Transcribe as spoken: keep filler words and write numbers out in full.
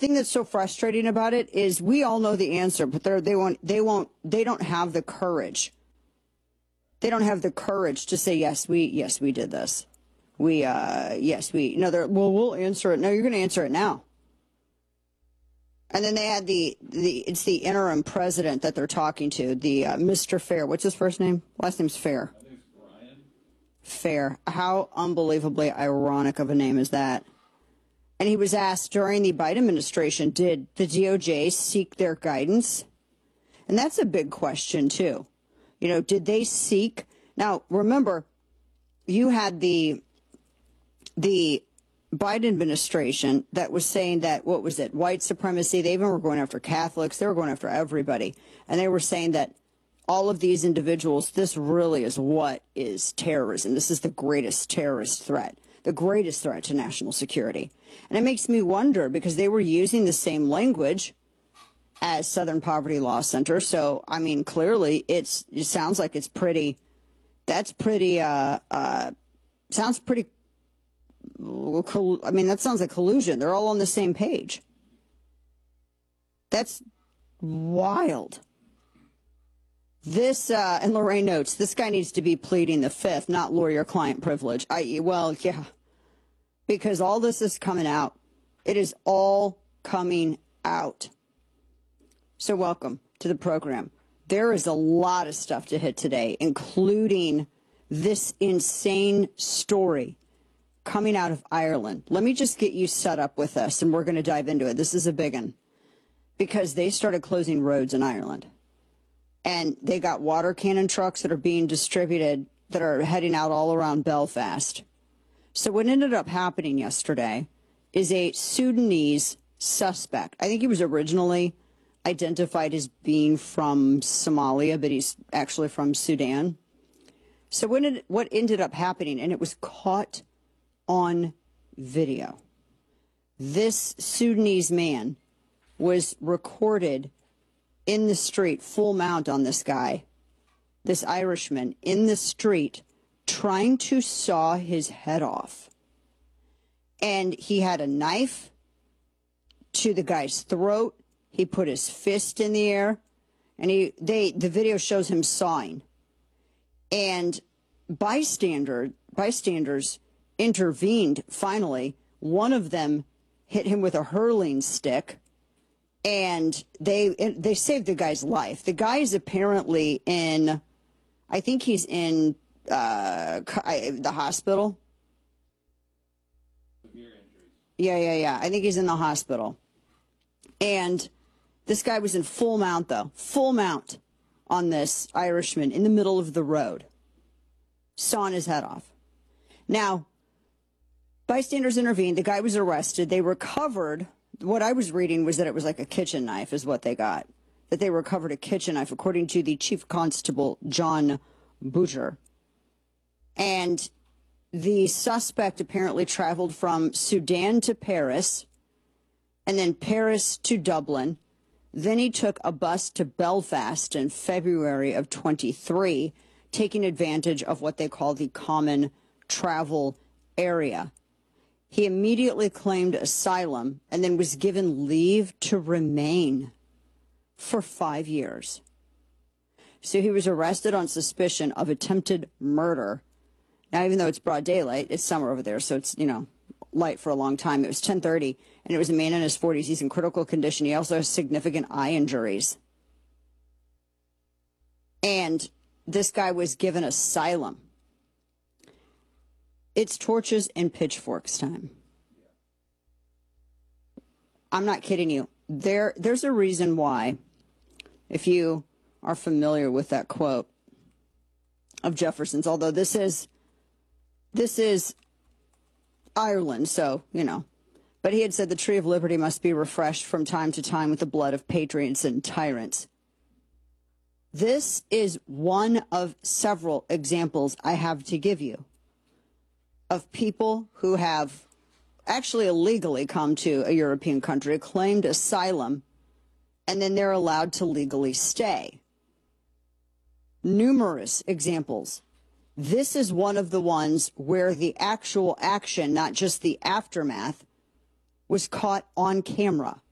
thing that's so frustrating about it is we all know the answer, but they're, they won't, they won't, they don't have the courage. They don't have the courage to say, yes, we, yes, we did this. We, uh, yes, we, no, they're, well, we'll answer it. No, you're going to answer it now. And then they had the, the, it's the interim president that they're talking to, the, uh, Mister Fair. What's his first name? Last name's Fair. I think it's Brian. Fair. How unbelievably ironic of a name is that? And he was asked during the Biden administration, did the D O J seek their guidance? And that's a big question, too. You know, did they seek? Now, remember, you had the the Biden administration that was saying that, what was it, white supremacy? They even were going after Catholics. They were going after everybody. And they were saying that all of these individuals, this really is what is terrorism. This is the greatest terrorist threat, the greatest threat to national security. And it makes me wonder, because they were using the same language as Southern Poverty Law Center. So, I mean, clearly it's, it sounds like it's pretty, that's pretty, uh, uh, sounds pretty, I mean, that sounds like collusion. They're all on the same page. That's wild. This, uh, and Lorraine notes, this guy needs to be pleading the fifth, not lawyer-client privilege. I, well, yeah, because all this is coming out. It is all coming out. So welcome to the program. There is a lot of stuff to hit today, including this insane story coming out of Ireland. Let me just get you set up with us, and we're going to dive into it. This is a big one, because they started closing roads in Ireland. And they got water cannon trucks that are being distributed that are heading out all around Belfast. So what ended up happening yesterday is a Sudanese suspect. I think he was originally identified as being from Somalia, but he's actually from Sudan. So what, did, what ended up happening, and it was caught on video. This Sudanese man was recorded in the street, full mount on this guy, this Irishman, in the street, trying to saw his head off. And he had a knife to the guy's throat. He put his fist in the air, and he, they, the video shows him sawing. And bystander, bystanders intervened, finally. One of them hit him with a hurling stick, and they they saved the guy's life. The guy is apparently in, I think he's in uh, the hospital. Severe injuries. Yeah, yeah, yeah. I think he's in the hospital. And this guy was in full mount, though, full mount on this Irishman in the middle of the road, sawing his head off. Now, bystanders intervened. The guy was arrested. They recovered. What I was reading was that it was like a kitchen knife is what they got, that they recovered a kitchen knife, according to the Chief Constable, John Butcher. And the suspect apparently traveled from Sudan to Paris, and then Paris to Dublin. Then he took a bus to Belfast in February of twenty-three, taking advantage of what they call the common travel area. He immediately claimed asylum and then was given leave to remain for five years. So he was arrested on suspicion of attempted murder. Now, even though it's broad daylight, it's summer over there, so it's, you know, light for a long time. It was ten thirty, and it was a man in his forties. He's in critical condition. He also has significant eye injuries. And this guy was given asylum. It's torches and pitchforks time. I'm not kidding you. There, there's a reason why, if you are familiar with that quote of Jefferson's, although this is, this is Ireland, so, you know, but he had said the tree of liberty must be refreshed from time to time with the blood of patriots and tyrants. This is one of several examples I have to give you of people who have actually illegally come to a European country, claimed asylum, and then they're allowed to legally stay. Numerous examples. This is one of the ones where the actual action, not just the aftermath, was caught on camera.